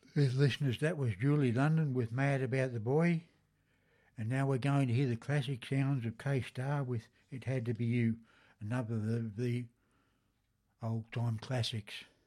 As listeners, that was Julie London with Mad About the Boy. And now we're going to hear the classic sounds of K-Star with It Had to Be You, another of the old-time classics.